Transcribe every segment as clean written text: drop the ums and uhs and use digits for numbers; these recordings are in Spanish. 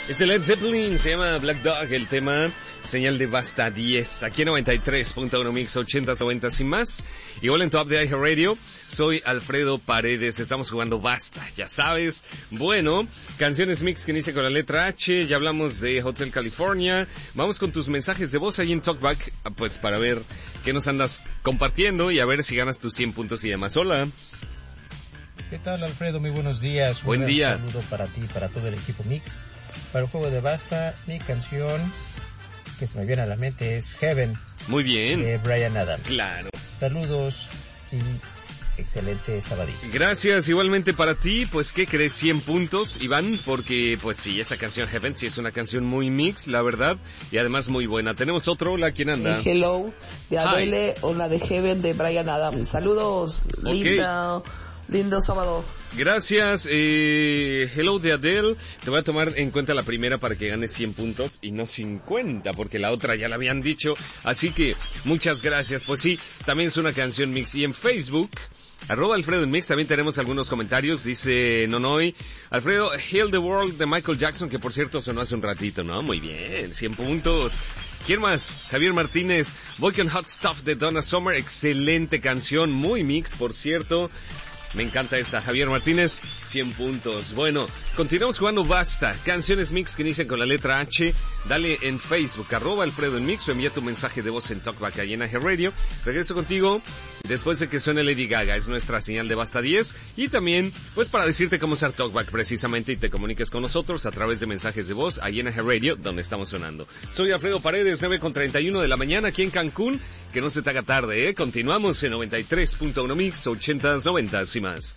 Es el Led Zeppelin, se llama Black Dog, el tema, señal de Basta 10, aquí en 93.1 Mix 80s, 90s y más. Igual en Top de iHeartRadio, soy Alfredo Paredes, estamos jugando Basta, ya sabes. Bueno, canciones mix que inicia con la letra H, ya hablamos de Hotel California. Vamos con tus mensajes de voz ahí en Talkback, pues para ver qué nos andas compartiendo y a ver si ganas tus 100 puntos y demás. Hola. ¿Qué tal, Alfredo? Muy buenos días. Buen día. Un saludo para ti y para todo el equipo Mix. Para el juego de Basta, mi canción que se me viene a la mente es Heaven. Muy bien. De Bryan Adams. Claro. Saludos y excelente sabadito. Gracias, igualmente para ti. Pues, ¿qué crees? 100 puntos, Iván, porque, pues sí, esa canción Heaven sí es una canción muy mix, la verdad, y además muy buena. Tenemos otro, hola, ¿quién anda? Hello, de Adele, o la de Heaven de Bryan Adams. Saludos, Okay. Lindo sábado. Gracias, hello de Adele. Te voy a tomar en cuenta la primera para que ganes 100 puntos y no 50, porque la otra ya la habían dicho. Así que, muchas gracias. Pues sí, también es una canción mix. Y en Facebook, @Alfredo en Mix, también tenemos algunos comentarios. Dice Nonoy, Alfredo, Heal the World de Michael Jackson, que por cierto sonó hace un ratito, ¿no? Muy bien, 100 puntos. ¿Quién más? Javier Martínez, Boykin Hot Stuff de Donna Summer, excelente canción, muy mix, por cierto. Me encanta esa. Javier Martínez, 100 puntos. Bueno, continuamos jugando Basta. Canciones mix que inician con la letra H. Dale en Facebook, @Alfredo en Mix, o envía tu mensaje de voz en Talkback ahí en iHeartRadio. Regreso contigo después de que suene Lady Gaga. Es nuestra señal de Basta 10. Y también, pues para decirte cómo usar Talkback precisamente y te comuniques con nosotros a través de mensajes de voz ahí en iHeartRadio, donde estamos sonando. Soy Alfredo Paredes, 9:31 de la mañana aquí en Cancún. Que no se te haga tarde, ¿eh? Continuamos en 93.1 Mix, 80s, 90s y más.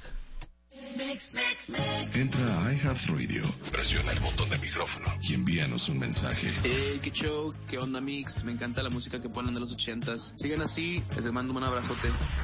Entra a iHeartRadio, presiona el botón de micrófono y envíanos un mensaje. Qué show, qué onda Mix, me encanta la música que ponen de los 80s. Sigan así, les mando un abrazote.